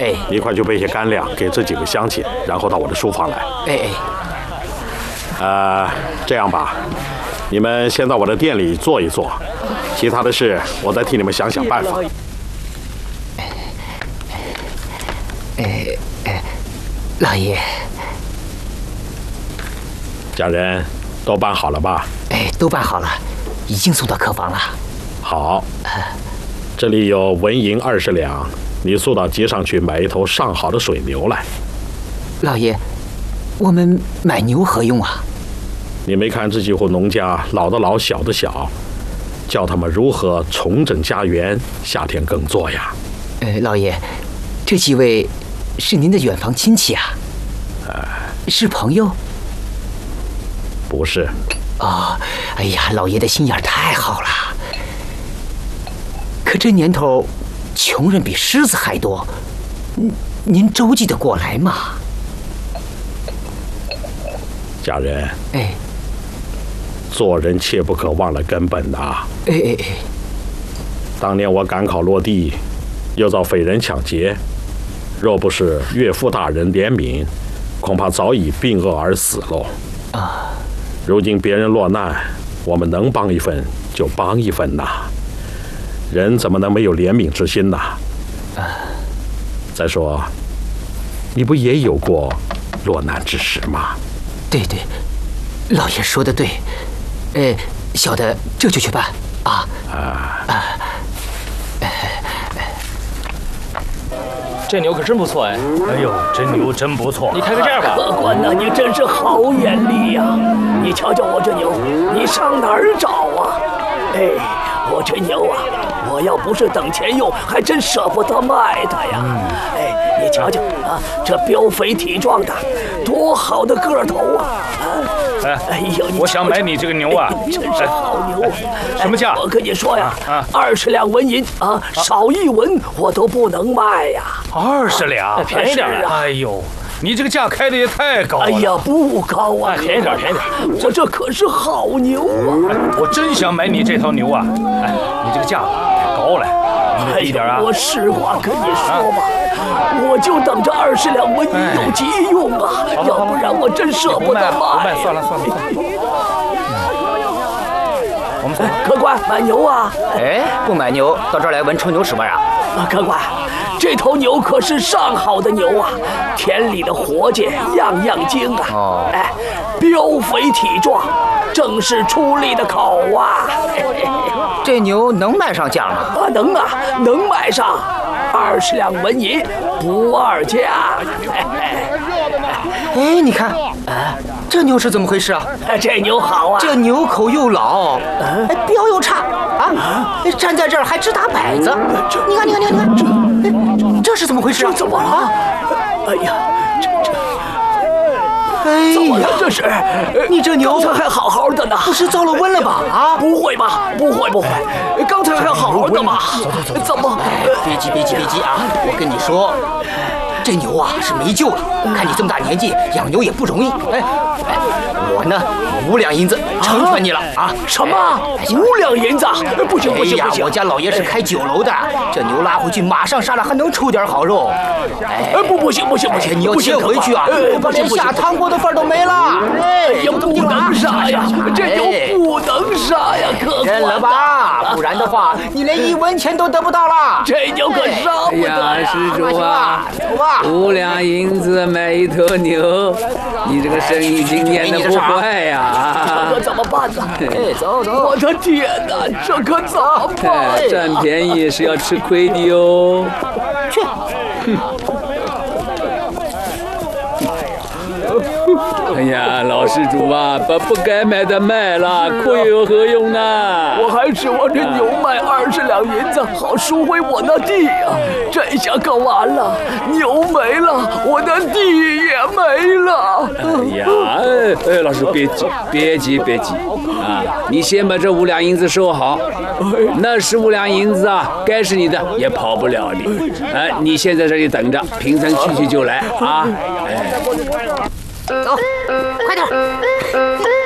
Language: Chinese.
哎， 你快去备些干粮给这几个乡亲，然后到我的书房来。这样吧，你们先到我的店里坐一坐，其他的事我再替你们想想办法。 老爷， 家人都办好了吧？ 都办好了，已经送到客房了。 好，这里有纹银20两，你送到街上去买一头上好的水牛来。 老爷，我们买牛何用啊？ 你没看这几户农家老的老，小的小，叫他们如何重整家园，夏天耕作呀？ 老爷，这几位是您的远房亲戚啊？是朋友？ 不是。 哦，哎呀，老爷的心眼太好了。可这年头，穷人比狮子还多，您周济得过来吗？ 家人，做人切不可忘了根本呐。当年我赶考落地，又遭匪人抢劫，若不是岳父大人怜悯，恐怕早已病饿而死喽。如今别人落难，我们能帮一分就帮一分呐。人怎么能没有怜悯之心呢？再说，你不也有过落难之时吗？ 对，老爷说的对。小的这就去办啊。 这牛可真不错哎！ 哎呦，这牛真不错！ 你看看这儿吧， 客官呐，你真是好眼力呀！你瞧瞧我这牛，你上哪儿找啊？我这牛啊，我要不是等钱用，还真舍不得卖它呀。你瞧瞧啊，这膘肥体壮的，多好的个头啊！ 我想买你这个牛啊， 真是好牛！ 什么价？ 我跟你说呀，20两纹银啊，少1文我都不能卖呀。 20两， 便宜点啊！ 哎呦，你这个价开的也太高了！ 哎呀，不高啊， 便宜点， 我这可是好牛啊！ 我真想买你这头牛啊！你这个价太高了，你低点啊！ 我实话跟你说吧，我就等着20两纹银有急用啊，要不然我真舍不得卖。 算了，我们客官买牛啊！ 不买牛，到这儿来闻臭牛屎味啊！ 客官，这头牛可是上好的牛啊，田里的活计样样精啊！膘肥体壮，正是出力的口啊！ 这牛能卖上价吗？ 能卖上，20两纹银不二价。 你看，这牛是怎么回事啊？ 这牛好啊！ 这牛口又老，膘又差啊！站在这儿还直打摆子。你看，这是怎么回事啊？ 这怎么了？怎么了？这是？ 你这牛刚才还好好的呢， 不是遭了瘟了吧？ 不会吧？不会，刚才还好好的嘛。 走。 怎么？ 别急啊！我跟你说，这牛啊是没救了。看你这么大年纪，养牛也不容易。我呢5两银子成全你了啊！ 什么？5两银子？不行！ 我家老爷是开酒楼的，这牛拉回去马上杀了，还能抽点好肉。 不行！ 你要接回去啊，我连下汤锅的份都没了。 不能杀呀！这牛不能杀呀！客官， 认了吧，不然的话你连1文钱都得不到了。 这牛可杀不得。 施主啊，5两银子买一头牛，你这个生意经验的不坏呀！ 这可怎么办呢？ 走！ 我的天哪，这可怎么办？ 占便宜是要吃亏的哟。 去。 哎呀，老施主啊，把不该买的卖了，哭有何用呢？ 我还指望这牛卖20两银子，好赎回我那地呀。这下可完了，牛没了，我的地也没了。 哎呀，老师别急啊！你先把这5两银子收好，那15两银子啊，该是你的也跑不了的。你先在这里等着，平常去就来啊！ 走，快点！